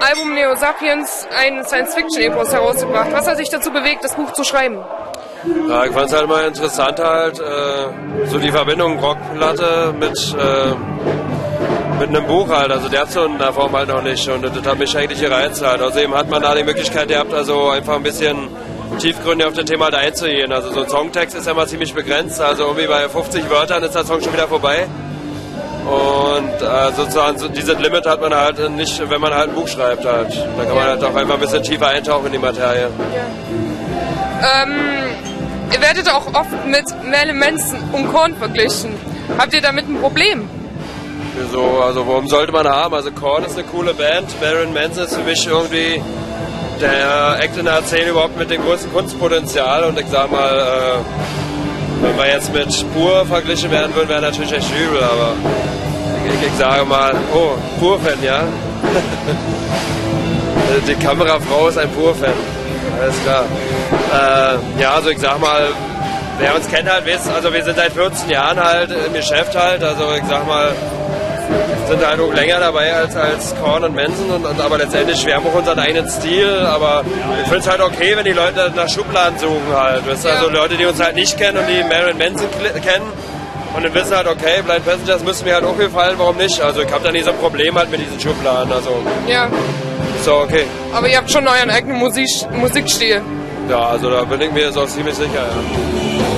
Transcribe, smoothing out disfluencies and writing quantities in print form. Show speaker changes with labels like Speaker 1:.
Speaker 1: Album Neo Sapiens ein Science-Fiction-Epos herausgebracht. Was hat dich dazu bewegt, das Buch zu schreiben?
Speaker 2: Ja, ich fand es halt immer interessant halt, so die Verbindung Rockplatte mit einem Buch halt, also der hat so in der Form halt noch nicht und das hat mich eigentlich gereizt halt. Außerdem hat man da die Möglichkeit gehabt, also einfach ein bisschen tiefgründig auf das Thema halt einzugehen. Also so ein Songtext ist ja mal ziemlich begrenzt, also irgendwie bei 50 Wörtern ist der Song schon wieder vorbei. Und sozusagen so dieses Limit hat man halt nicht, wenn man halt ein Buch schreibt halt. Da kann man halt auch einfach ein bisschen tiefer eintauchen in die Materie.
Speaker 1: Ja. Ihr werdet auch oft mit Marilyn Manson und Korn verglichen. Habt ihr damit ein Problem?
Speaker 2: Wieso? Also warum sollte man haben? Also Korn ist eine coole Band, Marilyn Manson ist für mich irgendwie der Act in der Szene überhaupt mit dem größten Kunstpotenzial und ich sag mal, wenn wir jetzt mit Pur verglichen werden würden, wäre natürlich echt übel, aber ich sage mal, oh, Pur-Fan, ja? Die Kamerafrau ist ein Pur-Fan, alles klar. Ja, also ich sag mal, wer uns kennt halt, weiß, also wir sind seit 14 Jahren halt im Geschäft halt, also ich sag mal, sind halt auch länger dabei als Korn und Manson, aber letztendlich, wir haben auch unseren eigenen Stil, aber ich finde es halt okay, wenn die Leute nach Schubladen suchen halt, weißt du? Also Leute, die uns halt nicht kennen und die Marilyn Manson kennen und dann wissen halt, okay, Blind Passengers müssen mir halt auch gefallen, warum nicht? Also ich habe da nie so ein Problem halt mit diesen Schubladen, also
Speaker 1: ja.
Speaker 2: Ist doch okay.
Speaker 1: Aber ihr habt schon euren eigenen Musikstil.
Speaker 2: Ja, also da bin ich mir jetzt auch ziemlich sicher, ja.